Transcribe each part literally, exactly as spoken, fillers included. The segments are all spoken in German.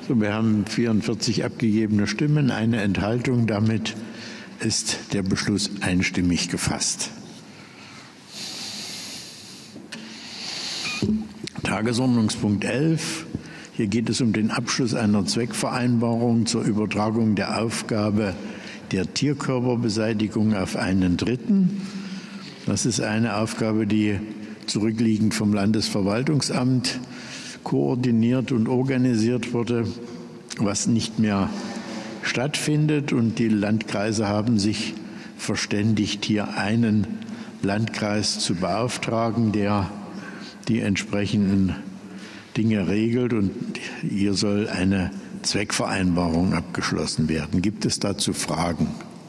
So, wir haben vierundvierzig abgegebene Stimmen, eine Enthaltung. Damit ist der Beschluss einstimmig gefasst. Tagesordnungspunkt elf. Hier geht es um den Abschluss einer Zweckvereinbarung zur Übertragung der Aufgabe der Tierkörperbeseitigung auf einen Dritten. Das ist eine Aufgabe, die zurückliegend vom Landesverwaltungsamt koordiniert und organisiert wurde, was nicht mehr stattfindet. Und die Landkreise haben sich verständigt, hier einen Landkreis zu beauftragen, der die entsprechenden Dinge regelt, und hier soll eine Zweckvereinbarung abgeschlossen werden. Gibt es dazu Fragen?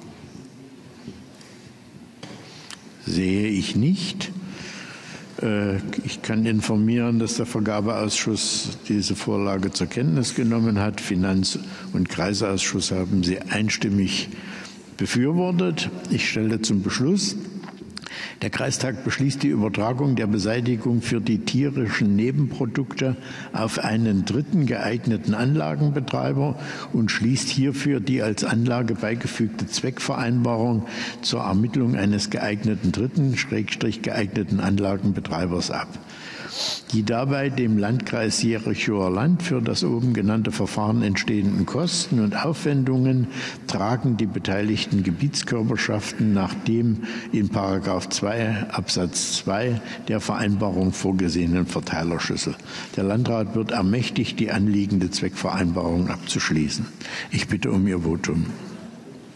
Sehe ich nicht. Ich kann informieren, dass der Vergabeausschuss diese Vorlage zur Kenntnis genommen hat. Finanz- und Kreisausschuss haben sie einstimmig befürwortet. Ich stelle zum Beschluss: Der Kreistag beschließt die Übertragung der Beseitigung für die tierischen Nebenprodukte auf einen dritten geeigneten Anlagenbetreiber und schließt hierfür die als Anlage beigefügte Zweckvereinbarung zur Ermittlung eines geeigneten dritten, Schrägstrich geeigneten Anlagenbetreibers ab. Die dabei dem Landkreis Jerichower Land für das oben genannte Verfahren entstehenden Kosten und Aufwendungen tragen die beteiligten Gebietskörperschaften nach dem in Paragraph zwei Absatz zwei der Vereinbarung vorgesehenen Verteilerschlüssel. Der Landrat wird ermächtigt, die anliegende Zweckvereinbarung abzuschließen. Ich bitte um Ihr Votum.